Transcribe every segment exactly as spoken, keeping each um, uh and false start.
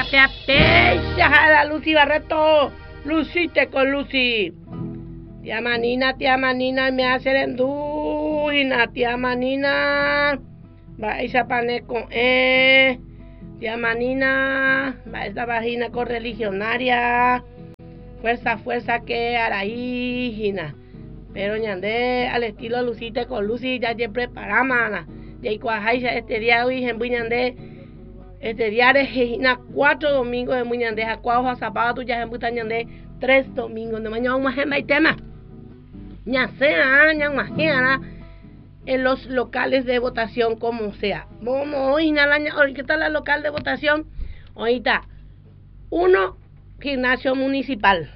sea pecha la Lucy Barreto. Lucite con Lucy. Tía Manina, tía Manina, me hace endúgina, tía Manina. Va esa pane con eh. Tía Manina, va esa vagina correligionaria. Fuerza, fuerza que araígina. Pero ñandé al estilo Lucite con Lucy ya ya preparamos. Ya iguajaisa este día hoy en Buñandé. Este día de cuatro domingos de Buñandé, a cuatro zapatos ya en Buñandé, tres domingos de mañana vamos a ver tema. Ya sea, ya mañana en los locales de votación como sea. Vamos hoy ¿qué tal la local de votación? Ahorita, uno, gimnasio municipal.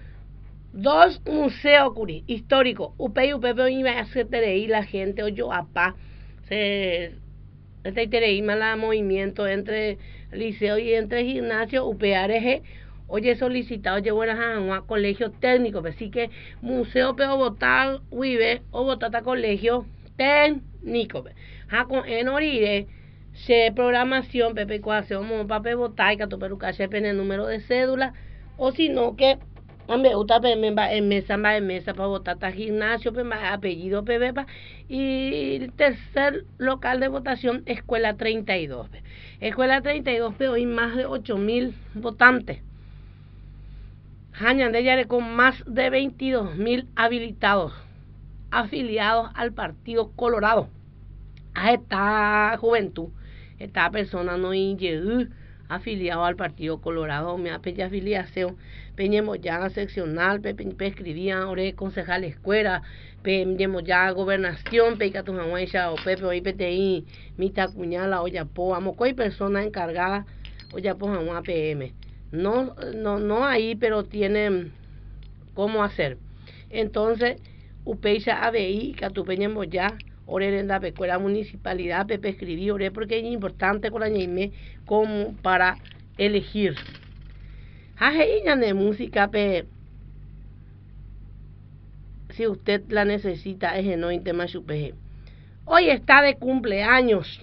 Dos, museo curi, histórico. Upey, upey, iba a hacer tereí la gente, o yo, apá, se... Este tereí mala movimiento entre liceo y entre gimnasio, U P R G. Oye, solicitado, llevo a un colegio técnico, así que museo, pero votar, vive, o votar a colegio técnico. Ja, con en orire, se programación, pepe, ecuación, papel votar, que tu peruca, en el número de cédula, o si no, que me gusta en mesa, en mesa para votar a gimnasio, apellido P B y el tercer local de votación, Escuela treinta y dos. Escuela treinta y dos, hoy más de ocho mil votantes. Jañan de Yare con más de veintidós mil habilitados, afiliados al Partido Colorado. A esta juventud, esta persona no inyeú, afiliado al Partido Colorado, me apella afiliación, peñemos ya seccional, pe, pe, pe escribían, ore concejal escuela, peñemos ya gobernación, pe catujahuecha, o pepe, o I P T I, mita cuñala, o yapo, amocoy persona encargada, o yapo a P M. No, no, no ahí, pero tienen cómo hacer. Entonces, upeicha A B I, catupeñemos ya, ore en la escuela municipalidad, pepe escribí, ore porque es importante con la ñime como para elegir. Jajeña de música, pe, si usted la necesita, es no tema chupeje. Hoy está de cumpleaños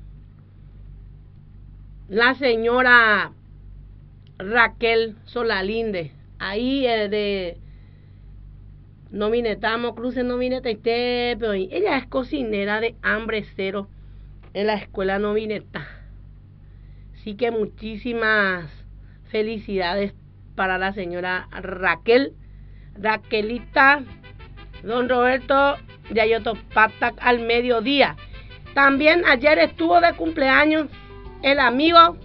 la señora Raquel Solalinde, ahí eh, de Nominetamo, Cruce Nomineta y pero ella es cocinera de hambre cero en la escuela Nomineta. Así que muchísimas felicidades para la señora Raquel, Raquelita, don Roberto Yayoto Patac al mediodía. También ayer estuvo de cumpleaños el amigo,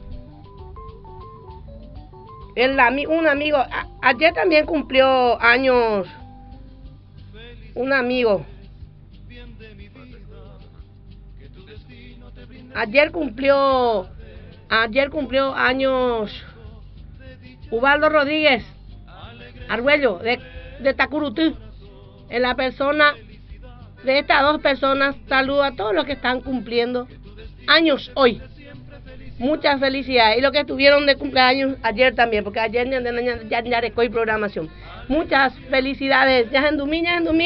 el ami, un amigo, a, ayer también cumplió años un amigo. Ayer cumplió, ayer cumplió años Ubaldo Rodríguez Argüello de, de Tacurutú. En la persona de estas dos personas, saludo a todos los que están cumpliendo años hoy. Muchas felicidades. Y los que estuvieron de cumpleaños ayer también, porque ayer ya ya ya programación. Muchas felicidades. Ya en Dumí, ya en Dumí.